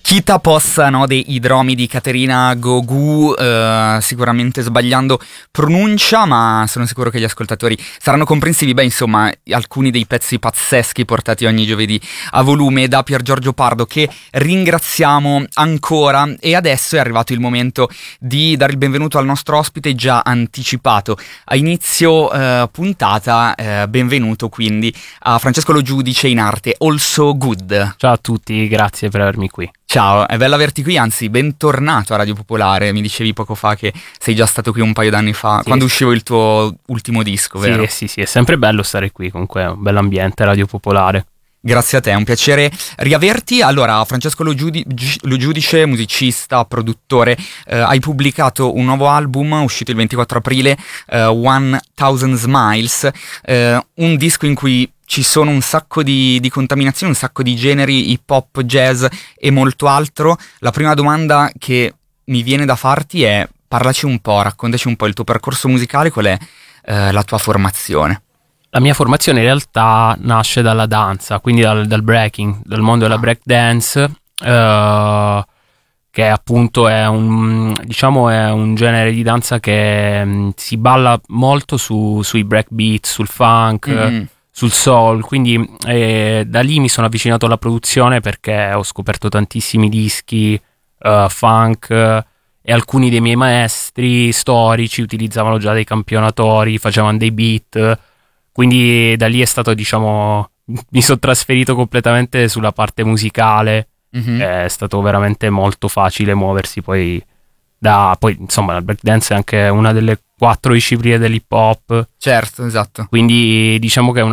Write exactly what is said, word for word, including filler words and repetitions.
Chita Possa, no, dei Idromi di Caterina Gogu, eh, sicuramente sbagliando pronuncia, ma sono sicuro che gli ascoltatori saranno comprensivi. Beh, insomma, alcuni dei pezzi pazzeschi portati ogni giovedì a volume da Pier Giorgio Pardo, che ringraziamo ancora. E adesso è arrivato il momento di dare il benvenuto al nostro ospite già anticipato a inizio eh, puntata. Eh, benvenuto quindi a Francesco Lo Giudice, in arte Also Good. Ciao a tutti, grazie per avermi qui. Ciao, è bello averti qui, anzi bentornato a Radio Popolare. Mi dicevi poco fa che sei già stato qui un paio d'anni fa, sì, quando usciva il tuo ultimo disco, vero? Sì, sì, sì, è sempre bello stare qui, comunque è un bell'ambiente, Radio Popolare. Grazie a te, è un piacere riaverti. Allora, Francesco Lo, Giudi- Lo Giudice, musicista, produttore, eh, hai pubblicato un nuovo album uscito il ventiquattro aprile, eh, One Thousand Smiles, eh, un disco in cui ci sono un sacco di, di contaminazioni, un sacco di generi, hip hop, jazz e molto altro. La prima domanda che mi viene da farti è: parlaci un po', raccontaci un po' il tuo percorso musicale, qual è eh, la tua formazione? La mia formazione in realtà nasce dalla danza, quindi dal, dal breaking, dal mondo della break dance, eh, che appunto è un, diciamo, è un genere di danza che mh, si balla molto su, sui break beat, sul funk, mm-hmm. sul soul, quindi eh, da lì mi sono avvicinato alla produzione perché ho scoperto tantissimi dischi uh, funk, uh, e alcuni dei miei maestri storici utilizzavano già dei campionatori, facevano dei beat, quindi da lì è stato, diciamo, mi sono trasferito completamente sulla parte musicale, mm-hmm. È stato veramente molto facile muoversi poi da, poi insomma il breakdance è anche una delle quattro discipline dell'hip hop. Certo, esatto. Quindi diciamo che è una